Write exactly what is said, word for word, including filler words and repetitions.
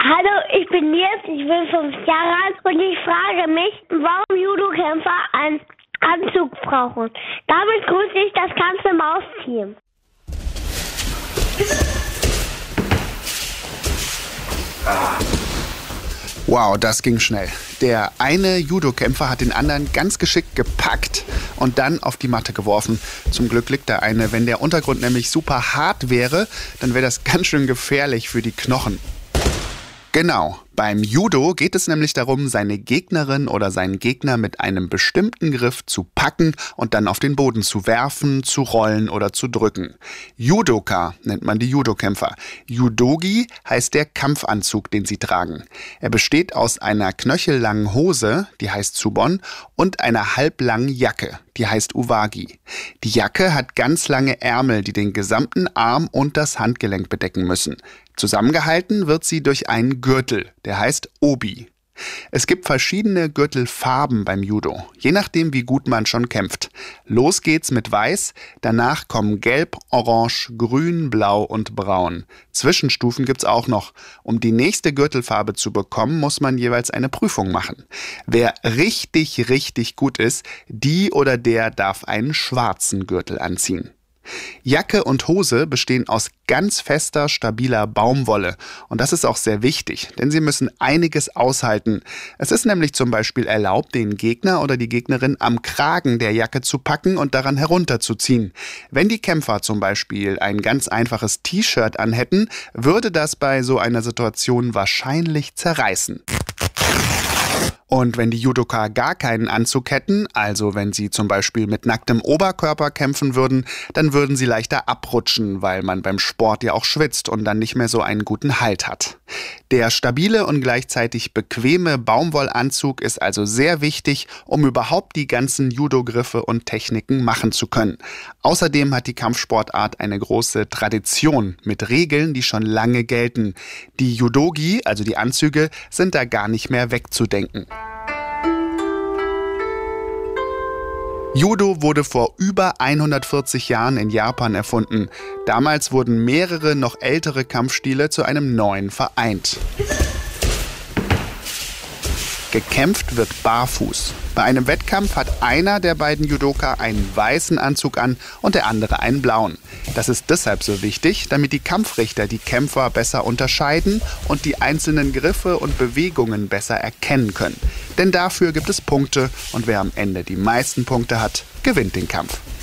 Hallo, ich bin Nils, ich bin fünf Jahre alt und ich frage mich, warum Judokämpfer einen Anzug brauchen. Damit grüße ich das ganze Maus-Team. Wow, das ging schnell. Der eine Judokämpfer hat den anderen ganz geschickt gepackt und dann auf die Matte geworfen. Zum Glück liegt der eine. Wenn der Untergrund nämlich super hart wäre, dann wäre das ganz schön gefährlich für die Knochen. Genau, beim Judo geht es nämlich darum, seine Gegnerin oder seinen Gegner mit einem bestimmten Griff zu packen und dann auf den Boden zu werfen, zu rollen oder zu drücken. Judoka nennt man die Judokämpfer. Judogi heißt der Kampfanzug, den sie tragen. Er besteht aus einer knöchellangen Hose, die heißt Tsubon, und einer halblangen Jacke, die heißt Uwagi. Die Jacke hat ganz lange Ärmel, die den gesamten Arm und das Handgelenk bedecken müssen. Zusammengehalten wird sie durch einen Gürtel, der heißt Obi. Es gibt verschiedene Gürtelfarben beim Judo, je nachdem wie gut man schon kämpft. Los geht's mit Weiß, danach kommen Gelb, Orange, Grün, Blau und Braun. Zwischenstufen gibt's auch noch. Um die nächste Gürtelfarbe zu bekommen, muss man jeweils eine Prüfung machen. Wer richtig, richtig gut ist, die oder der darf einen schwarzen Gürtel anziehen. Jacke und Hose bestehen aus ganz fester, stabiler Baumwolle. Und das ist auch sehr wichtig, denn sie müssen einiges aushalten. Es ist nämlich zum Beispiel erlaubt, den Gegner oder die Gegnerin am Kragen der Jacke zu packen und daran herunterzuziehen. Wenn die Kämpfer zum Beispiel ein ganz einfaches T-Shirt anhätten, würde das bei so einer Situation wahrscheinlich zerreißen. Und wenn die Judoka gar keinen Anzug hätten, also wenn sie zum Beispiel mit nacktem Oberkörper kämpfen würden, dann würden sie leichter abrutschen, weil man beim Sport ja auch schwitzt und dann nicht mehr so einen guten Halt hat. Der stabile und gleichzeitig bequeme Baumwollanzug ist also sehr wichtig, um überhaupt die ganzen Judo-Griffe und Techniken machen zu können. Außerdem hat die Kampfsportart eine große Tradition mit Regeln, die schon lange gelten. Die Judogi, also die Anzüge, sind da gar nicht mehr wegzudenken. Judo wurde vor über hundertvierzig Jahren in Japan erfunden. Damals wurden mehrere noch ältere Kampfstile zu einem neuen vereint. Gekämpft wird barfuß. Bei einem Wettkampf hat einer der beiden Judoka einen weißen Anzug an und der andere einen blauen. Das ist deshalb so wichtig, damit die Kampfrichter die Kämpfer besser unterscheiden und die einzelnen Griffe und Bewegungen besser erkennen können. Denn dafür gibt es Punkte und wer am Ende die meisten Punkte hat, gewinnt den Kampf.